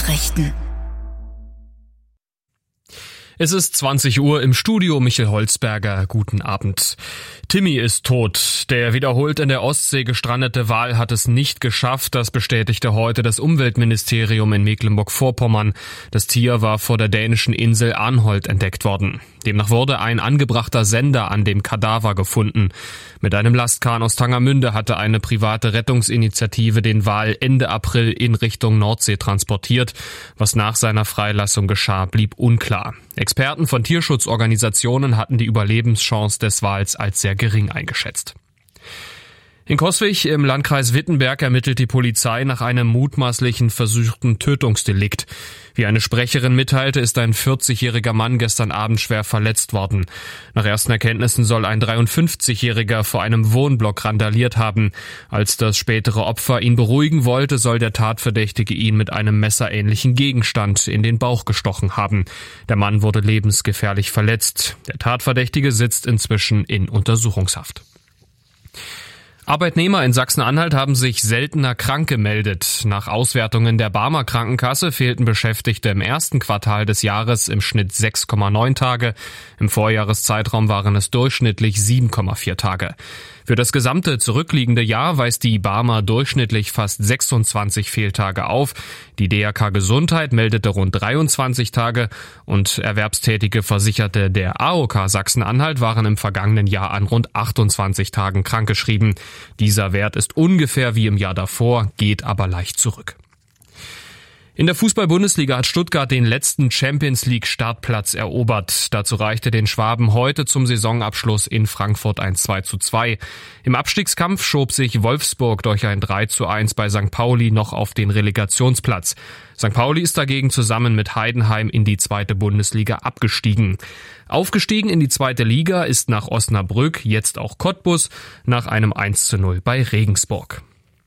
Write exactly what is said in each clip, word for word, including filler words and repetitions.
Nachrichten. Es ist zwanzig Uhr im Studio, Michael Holzberger. Guten Abend. Timmy ist tot. Der wiederholt in der Ostsee gestrandete Wal hat es nicht geschafft. Das bestätigte heute das Umweltministerium in Mecklenburg-Vorpommern. Das Tier war vor der dänischen Insel Arnholt entdeckt worden. Demnach wurde ein angebrachter Sender an dem Kadaver gefunden. Mit einem Lastkahn aus Tangermünde hatte eine private Rettungsinitiative den Wal Ende April in Richtung Nordsee transportiert. Was nach seiner Freilassung geschah, blieb unklar. Experten von Tierschutzorganisationen hatten die Überlebenschance des Wals als sehr gering eingeschätzt. In Coswig im Landkreis Wittenberg ermittelt die Polizei nach einem mutmaßlichen versuchten Tötungsdelikt. Wie eine Sprecherin mitteilte, ist ein vierzigjähriger Mann gestern Abend schwer verletzt worden. Nach ersten Erkenntnissen soll ein dreiundfünfzigjähriger vor einem Wohnblock randaliert haben. Als das spätere Opfer ihn beruhigen wollte, soll der Tatverdächtige ihn mit einem messerähnlichen Gegenstand in den Bauch gestochen haben. Der Mann wurde lebensgefährlich verletzt. Der Tatverdächtige sitzt inzwischen in Untersuchungshaft. Arbeitnehmer in Sachsen-Anhalt haben sich seltener krank gemeldet. Nach Auswertungen der Barmer Krankenkasse fehlten Beschäftigte im ersten Quartal des Jahres im Schnitt sechs Komma neun Tage. Im Vorjahreszeitraum waren es durchschnittlich sieben Komma vier Tage. Für das gesamte zurückliegende Jahr weist die Barmer durchschnittlich fast sechsundzwanzig Fehltage auf. Die D R K Gesundheit meldete rund dreiundzwanzig Tage und erwerbstätige Versicherte der A O K Sachsen-Anhalt waren im vergangenen Jahr an rund achtundzwanzig Tagen krankgeschrieben. Dieser Wert ist ungefähr wie im Jahr davor, geht aber leicht zurück. In der Fußball-Bundesliga hat Stuttgart den letzten Champions-League-Startplatz erobert. Dazu reichte den Schwaben heute zum Saisonabschluss in Frankfurt ein zwei zu zwei. Im Abstiegskampf schob sich Wolfsburg durch ein drei zu eins bei Sankt Pauli noch auf den Relegationsplatz. Sankt Pauli ist dagegen zusammen mit Heidenheim in die zweite Bundesliga abgestiegen. Aufgestiegen in die zweite Liga ist nach Osnabrück jetzt auch Cottbus nach einem eins zu null bei Regensburg.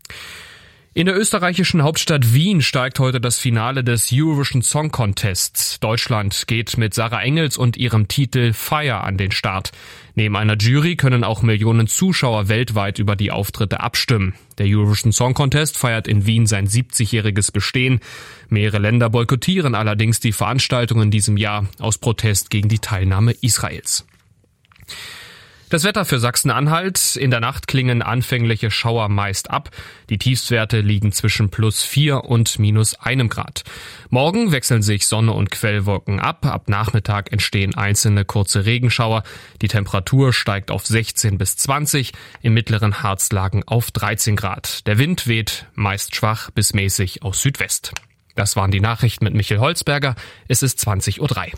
In der österreichischen Hauptstadt Wien steigt heute das Finale des Eurovision Song Contest. Deutschland geht mit Sarah Engels und ihrem Titel Fire an den Start. Neben einer Jury können auch Millionen Zuschauer weltweit über die Auftritte abstimmen. Der Eurovision Song Contest feiert in Wien sein siebzigjähriges Bestehen. Mehrere Länder boykottieren allerdings die Veranstaltung in diesem Jahr aus Protest gegen die Teilnahme Israels. Das Wetter für Sachsen-Anhalt. In der Nacht klingen anfängliche Schauer meist ab. Die Tiefstwerte liegen zwischen plus vier und minus einem Grad. Morgen wechseln sich Sonne und Quellwolken ab. Ab Nachmittag entstehen einzelne kurze Regenschauer. Die Temperatur steigt auf sechzehn bis zwanzig, im mittleren Harzlagen auf dreizehn Grad. Der Wind weht meist schwach bis mäßig aus Südwest. Das waren die Nachrichten mit Michael Holzberger. Es ist zwanzig Uhr drei.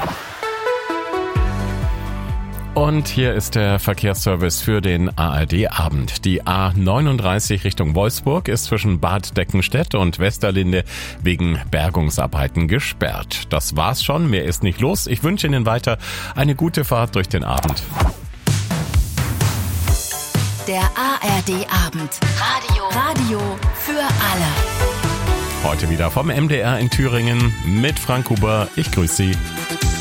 Und hier ist der Verkehrsservice für den A R D-Abend. Die A neununddreißig Richtung Wolfsburg ist zwischen Bad Deckenstedt und Westerlinde wegen Bergungsarbeiten gesperrt. Das war's schon, mehr ist nicht los. Ich wünsche Ihnen weiter eine gute Fahrt durch den Abend. Der A R D-Abend. Radio. Radio für alle. Heute wieder vom M D R in Thüringen mit Frank Huber. Ich grüße Sie.